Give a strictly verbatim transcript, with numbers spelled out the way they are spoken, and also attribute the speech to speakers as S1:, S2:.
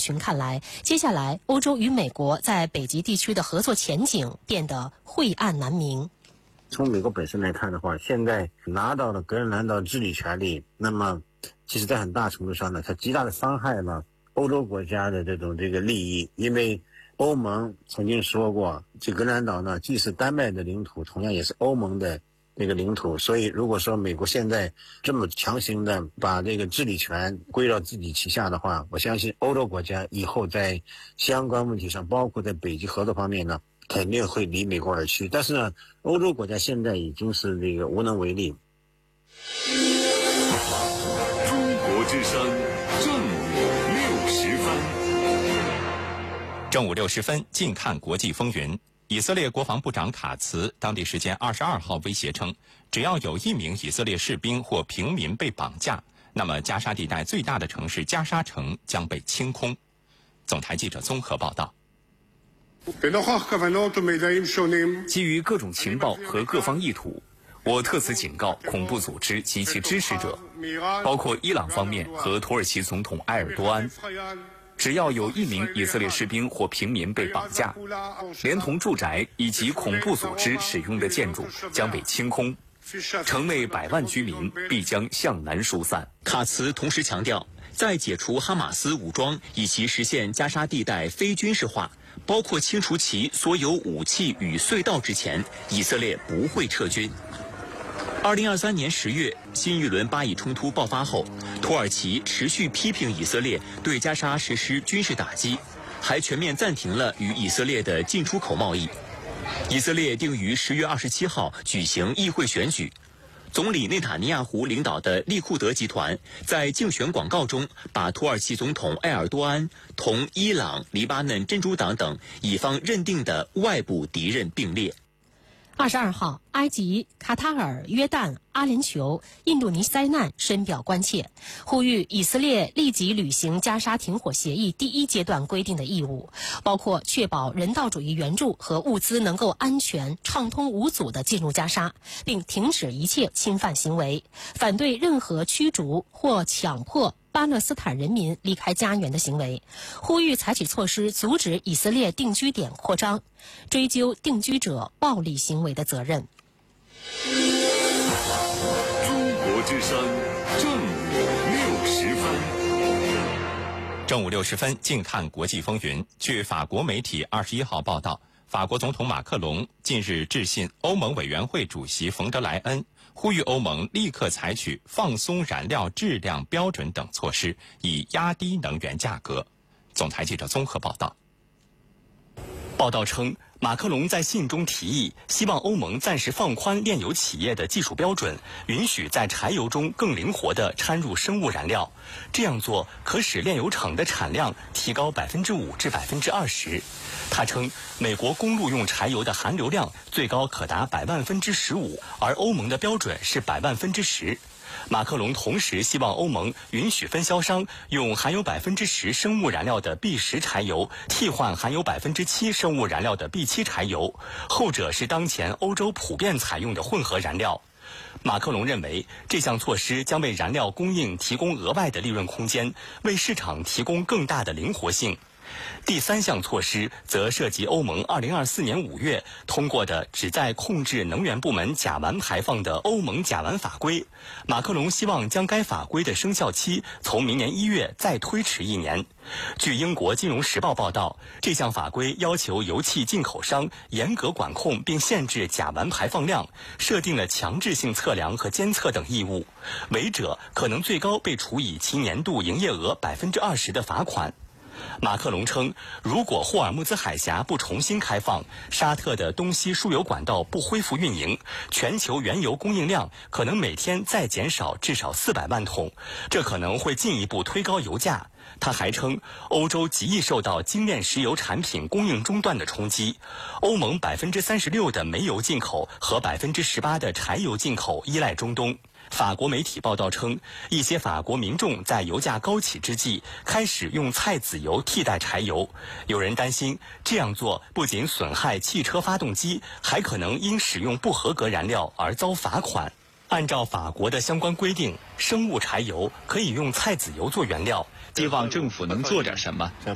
S1: 群看来，接下来欧洲与美国在北极地区的合作前景变得晦暗难明。
S2: 从美国本身来看的话，现在拿到了格陵兰岛治理权利，那么其实在很大程度上呢，它极大的伤害了欧洲国家的这种这个利益。因为欧盟曾经说过，这格陵兰岛呢既是丹麦的领土，同样也是欧盟的这个领土，所以如果说美国现在这么强行的把这个治理权归到自己旗下的话，我相信欧洲国家以后在相关问题上，包括在北极合作方面呢，肯定会离美国而去。但是呢，欧洲国家现在已经是这个无能为力。
S3: 中国之声正午六十分，
S4: 正午六十分，近看国际风云。以色列国防部长卡茨当地时间二十二号威胁称，只要有一名以色列士兵或平民被绑架，那么加沙地带最大的城市加沙城将被清空。总台记者综合报道。
S5: 基于各种情报和各方意图，我特此警告恐怖组织及其支持者，包括伊朗方面和土耳其总统埃尔多安，只要有一名以色列士兵或平民被绑架，连同住宅以及恐怖组织使用的建筑将被清空，城内百万居民必将向南疏散。
S6: 卡茨同时强调，在解除哈马斯武装以及实现加沙地带非军事化，包括清除其所有武器与隧道之前，以色列不会撤军。二零二三年十月，新一轮巴以冲突爆发后，土耳其持续批评以色列对加沙实施军事打击，还全面暂停了与以色列的进出口贸易。以色列定于十月二十七号举行议会选举。总理内塔尼亚胡领导的利库德集团在竞选广告中，把土耳其总统埃尔多安同伊朗、黎巴嫩真主党等以方认定的外部敌人并列。
S1: 二十二号，埃及、卡塔尔、约旦、阿联酋、印度尼西灾难深表关切，呼吁以色列立即履行加沙停火协议第一阶段规定的义务，包括确保人道主义援助和物资能够安全、畅通无阻地进入加沙，并停止一切侵犯行为，反对任何驱逐或强迫巴勒斯坦人民离开家园的行为，呼吁采取措施阻止以色列定居点扩张，追究定居者暴力行为的责任。
S3: 中国之声正午六十分。
S4: 正午六十分，近看国际风云。据法国媒体二十一号报道，法国总统马克龙近日致信欧盟委员会主席冯德莱恩，呼吁欧盟立刻采取放松燃料质量标准等措施，以压低能源价格。总台记者综合报道。
S5: 报道称，马克龙在信中提议，希望欧盟暂时放宽炼油企业的技术标准，允许在柴油中更灵活地掺入生物燃料。这样做可使炼油厂的产量提高百分之五至百分之二十。他称，美国公路用柴油的含硫量最高可达百万分之十五，而欧盟的标准是百万分之十。马克龙同时希望欧盟允许分销商用含有百分之十生物燃料的 B 十 柴油替换含有百分之七生物燃料的 B 七 柴油，后者是当前欧洲普遍采用的混合燃料。马克龙认为，这项措施将为燃料供应提供额外的利润空间，为市场提供更大的灵活性。第三项措施则涉及欧盟二零二四年五月通过的旨在控制能源部门甲烷排放的欧盟甲烷法规。马克龙希望将该法规的生效期从明年一月再推迟一年。据英国金融时报报道，这项法规要求油气进口商严格管控并限制甲烷排放量，设定了强制性测量和监测等义务，违者可能最高被处以其年度营业额百分之二十的罚款。马克龙称，如果霍尔木兹海峡不重新开放，沙特的东西输油管道不恢复运营，全球原油供应量可能每天再减少至少四百万桶，这可能会进一步推高油价。他还称，欧洲极易受到精炼石油产品供应中断的冲击，欧盟百分之三十六的煤油进口和百分之十八的柴油进口依赖中东。法国媒体报道称，一些法国民众在油价高企之际开始用菜籽油替代柴油。有人担心，这样做不仅损害汽车发动机，还可能因使用不合格燃料而遭罚款。按照法国的相关规定，生物柴油可以用菜籽油做原料。
S7: 希望政府能做点什么，